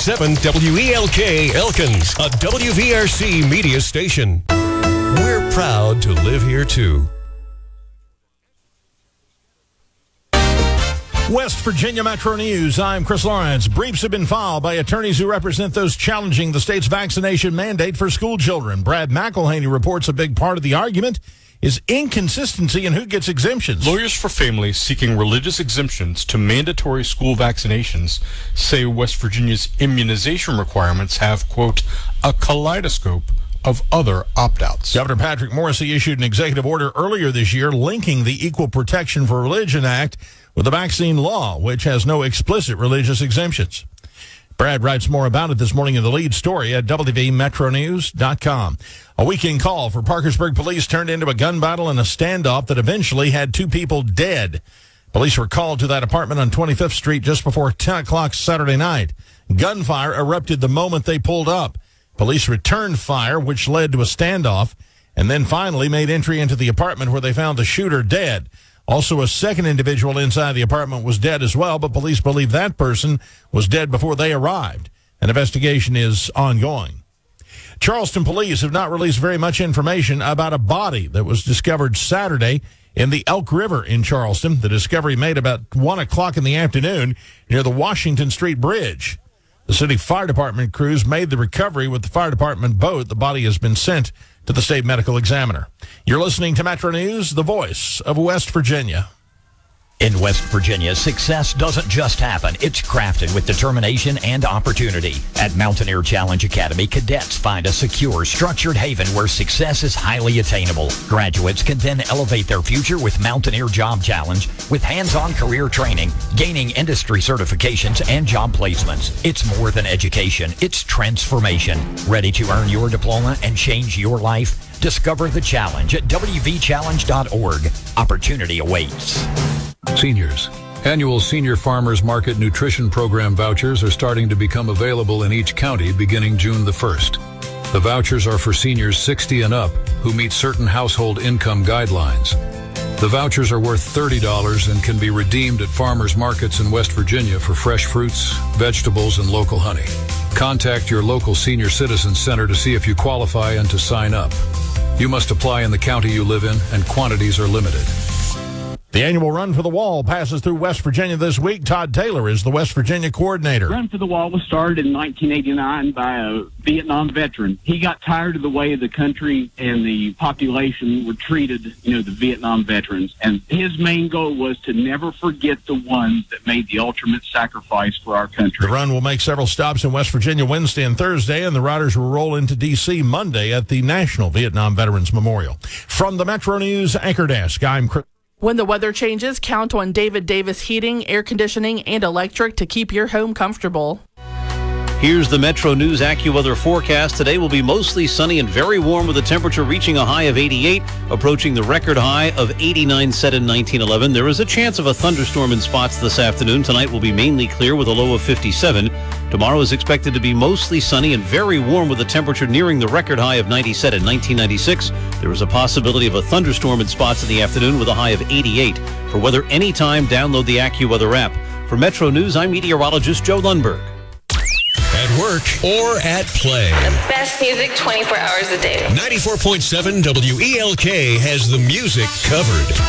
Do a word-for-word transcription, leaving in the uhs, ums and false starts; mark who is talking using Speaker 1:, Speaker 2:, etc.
Speaker 1: seven W E L K Elkins, a W V R C media station. We're proud to live here, too.
Speaker 2: West Virginia Metro News. I'm Chris Lawrence. Briefs have been filed by attorneys who represent those challenging the state's vaccination mandate for school children. Brad McElhaney reports a big part of the argument is inconsistency in who gets exemptions.
Speaker 3: Lawyers for families seeking religious exemptions to mandatory school vaccinations say West Virginia's immunization requirements have, quote, a kaleidoscope of other opt-outs.
Speaker 2: Governor Patrick Morrisey issued an executive order earlier this year linking the Equal Protection for Religion Act with the vaccine law, which has no explicit religious exemptions. Brad writes more about it this morning in the lead story at W V metro news dot com. A weekend call for Parkersburg police turned into a gun battle and a standoff that eventually had two people dead. Police were called to that apartment on twenty-fifth Street just before ten o'clock Saturday night. Gunfire erupted the moment they pulled up. Police returned fire, which led to a standoff, and then finally made entry into the apartment where they found the shooter dead. Also, a second individual inside the apartment was dead as well, but police believe that person was dead before they arrived. An investigation is ongoing. Charleston police have not released very much information about a body that was discovered Saturday in the Elk River in Charleston. The discovery made about one o'clock in the afternoon near the Washington Street Bridge. The city fire department crews made the recovery with the fire department boat. The body has been sent to the state medical examiner. You're listening to Metro News, the voice of West Virginia.
Speaker 4: In West Virginia, success doesn't just happen. It's crafted with determination and opportunity. At Mountaineer Challenge Academy, cadets find a secure, structured haven where success is highly attainable. Graduates can then elevate their future with Mountaineer Job Challenge with hands-on career training, gaining industry certifications, and job placements. It's more than education. It's transformation. Ready to earn your diploma and change your life? Discover the challenge at W V challenge dot org. Opportunity awaits.
Speaker 5: Seniors. Annual Senior Farmers Market Nutrition Program vouchers are starting to become available in each county beginning June the first. The vouchers are for seniors sixty and up who meet certain household income guidelines. The vouchers are worth thirty dollars and can be redeemed at farmers markets in West Virginia for fresh fruits, vegetables, and local honey. Contact your local senior citizen center to see if you qualify and to sign up. You must apply in the county you live in, and quantities are limited.
Speaker 2: The annual Run for the Wall passes through West Virginia this week. Todd Taylor is the West Virginia coordinator.
Speaker 6: Run for the Wall was started in nineteen eighty-nine by a Vietnam veteran. He got tired of the way the country and the population were treated, you know, the Vietnam veterans. And his main goal was to never forget the ones that made the ultimate sacrifice for our country.
Speaker 2: The run will make several stops in West Virginia Wednesday and Thursday, and the riders will roll into D C Monday at the National Vietnam Veterans Memorial. From the Metro News Anchor Desk, I'm Chris.
Speaker 7: When the weather changes, count on David Davis Heating, Air Conditioning, and Electric to keep your home comfortable.
Speaker 8: Here's the Metro News AccuWeather forecast. Today will be mostly sunny and very warm with the temperature reaching a high of eighty-eight, approaching the record high of eighty-nine set in nineteen eleven. There is a chance of a thunderstorm in spots this afternoon. Tonight will be mainly clear with a low of fifty-seven. Tomorrow is expected to be mostly sunny and very warm with the temperature nearing the record high of ninety set in nineteen ninety-six. There is a possibility of a thunderstorm in spots in the afternoon with a high of eighty-eight. For weather anytime, download the AccuWeather app. For Metro News, I'm meteorologist Joe Lundberg.
Speaker 1: At work or at play.
Speaker 9: The best music twenty-four hours a day.
Speaker 1: ninety-four point seven W E L K has the music covered.